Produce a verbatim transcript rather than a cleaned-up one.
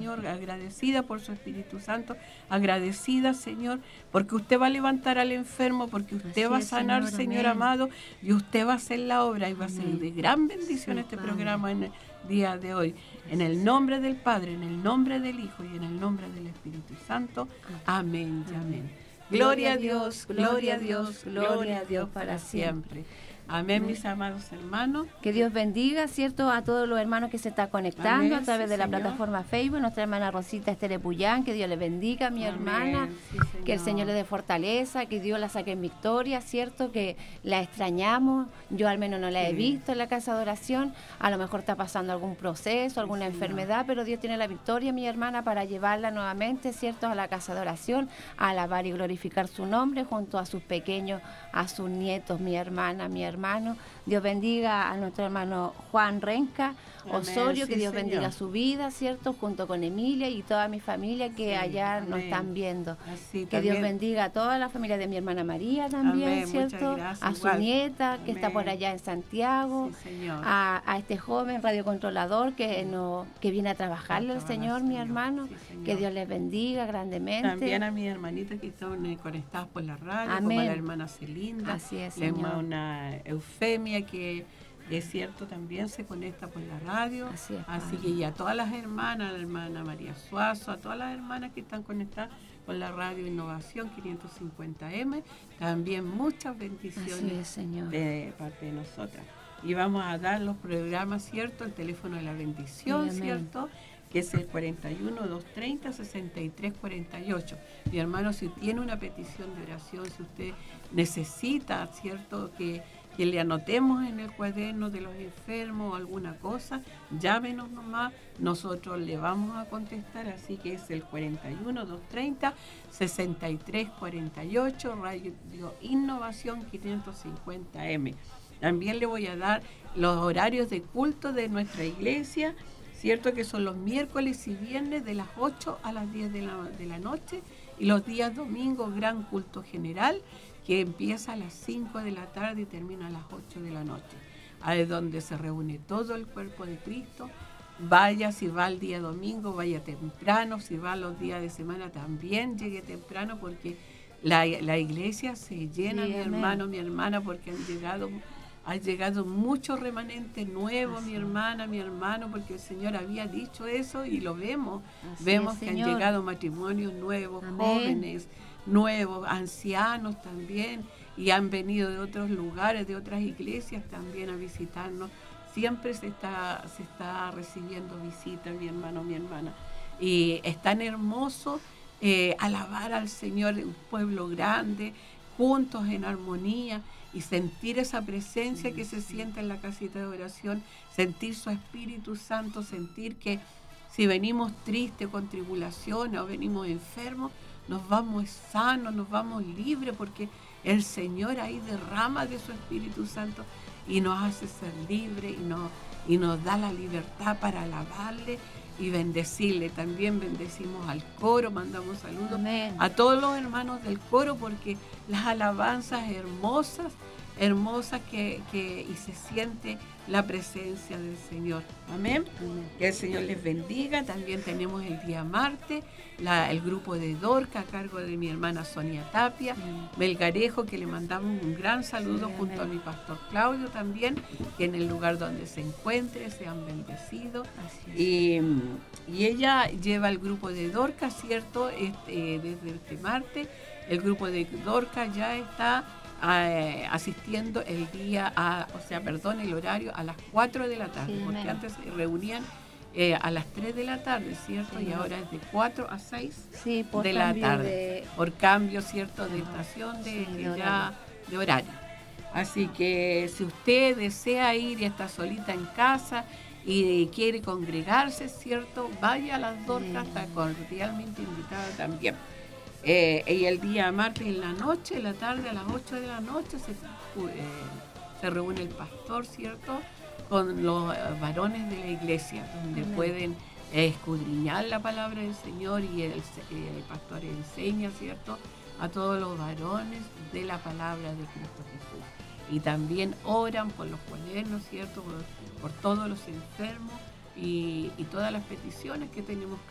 Señor, agradecida por su Espíritu Santo, agradecida, Señor, porque usted va a levantar al enfermo, porque usted Así va a es, sanar, Señor, Señor amén. amado, y usted va a hacer la obra y va a ser Amén. de gran bendición Sí, este Padre. programa en el día de hoy. En el nombre del Padre, en el nombre del Hijo y en el nombre del Espíritu Santo. Amén y amén. Gloria a Dios, gloria a Dios, gloria a Dios para siempre. Amén, mis amados hermanos. Que Dios bendiga, ¿cierto?, a todos los hermanos que se están conectando Amén, a través sí, de la Señor. plataforma Facebook. Nuestra hermana Rosita Estere Puyán, que Dios le bendiga, mi Amén, hermana. sí, Que el Señor. Señor le dé fortaleza, que Dios la saque en victoria, ¿cierto? Que la extrañamos. Yo al menos no la he Sí. visto en la casa de oración. A lo mejor está pasando algún proceso, alguna Señor. enfermedad, pero Dios tiene la victoria, mi hermana, para llevarla nuevamente, ¿cierto?, a la casa de oración, a alabar y glorificar su nombre junto a sus pequeños, a sus nietos, mi hermana, mi hermano. Dios bendiga a nuestro hermano Juan Renca Osorio, Amén, que sí, Dios Señor. bendiga su vida, ¿cierto?, junto con Emilia y toda mi familia que Sí, allá nos amén. están viendo. Así, Que Dios también. bendiga a toda la familia de mi hermana María también, Amén, muchas ¿cierto? gracias, A su igual. nieta que está por Amén. allá en Santiago, Sí, Señor. a, a este joven radiocontrolador que, no, que viene a trabajarle al trabajar al Señor, mi Señor. hermano. Sí, Señor. Que Dios les bendiga grandemente. También a mis hermanitas que están eh, conectadas por la radio, Amén. como a la hermana Celinda, Así es, la Señor. hermana Eufemia, que es cierto, también se conecta por la radio. Así es, Así Padre. que y a todas las hermanas, la hermana María Suazo, a todas las hermanas que están conectadas por la radio Innovación quinientos cincuenta eme, también muchas Así bendiciones es, Señor. de parte de nosotras. Y vamos a dar los programas, ¿cierto? El teléfono de la bendición, Sí, amén. ¿cierto? Que es el cuarenta y uno, doscientos treinta, sesenta y tres cuarenta y ocho. Mi hermano, si tiene una petición de oración, si usted necesita, ¿cierto?, que, que le anotemos en el cuaderno de los enfermos o alguna cosa, llámenos nomás, nosotros le vamos a contestar. Así que es el cuarenta y uno, doscientos treinta, sesenta y tres cuarenta y ocho, Radio Innovación quinientos cincuenta eme. También le voy a dar los horarios de culto de nuestra iglesia, ¿cierto?, que son los miércoles y viernes de las ocho a las diez de la, de la noche, y los días domingos gran culto general, que empieza a las cinco de la tarde y termina a las ocho de la noche. Ahí es donde se reúne todo el cuerpo de Cristo. Vaya, si va el día domingo, vaya temprano, si va los días de semana también llegue temprano, porque la, la iglesia se llena, Sí, mi amén. hermano, mi hermana, porque han llegado... Ha llegado mucho remanente nuevo, Así mi es. hermana, mi hermano, porque el Señor había dicho eso y lo vemos. Así Vemos es, que han Señor. llegado matrimonios nuevos, Amén. jóvenes nuevos, ancianos también, y han venido de otros lugares, de otras iglesias también a visitarnos. Siempre se está, se está recibiendo visitas, mi hermano, mi hermana. Y es tan hermoso eh, alabar al Señor, un pueblo grande, juntos en armonía, y sentir esa presencia que se siente en la casita de oración, sentir su Espíritu Santo, sentir que si venimos tristes, con tribulaciones o venimos enfermos, nos vamos sanos, nos vamos libres, porque el Señor ahí derrama de su Espíritu Santo y nos hace ser libres y nos, y nos da la libertad para alabarle y bendecirle. También bendecimos al coro, mandamos saludos Amén. a todos los hermanos del coro, porque las alabanzas hermosas, hermosas que, que y se siente la presencia del Señor. Amén. Amén. Que el Señor les bendiga. También tenemos el día martes la, el grupo de Dorca a cargo de mi hermana Sonia Tapia, Amén. Melgarejo, que le mandamos un gran saludo Sí, junto amén. a mi pastor Claudio también, que en el lugar donde se encuentre sean bendecidos. Así es. Y, y ella lleva el grupo de Dorca, ¿cierto? Este, desde este martes, el grupo de Dorca ya está eh, asistiendo el día, a, o sea, perdón, el horario a las cuatro de la tarde, Sí, porque amén. antes se reunían eh, a las tres de la tarde, ¿cierto? Sí. Y ahora es de cuatro a seis Sí, por de la cambio tarde, de- por cambio, ¿cierto?, de Ajá. estación, de, Sí, de de ya, horario. de horario. Así que si usted desea ir y está solita en casa y quiere congregarse, ¿cierto?, vaya a las Dorcas, está cordialmente invitada también. Eh, y el día martes en la noche, en la tarde, a las ocho de la noche, se, eh, se reúne el pastor, ¿cierto?, con los eh, varones de la iglesia, donde Amén. pueden eh, escudriñar la palabra del Señor, y el, el pastor enseña, ¿cierto?, a todos los varones de la palabra de Cristo Jesús. Y también oran por los cuadernos, ¿cierto?, por, por todos los enfermos y, y todas las peticiones que tenemos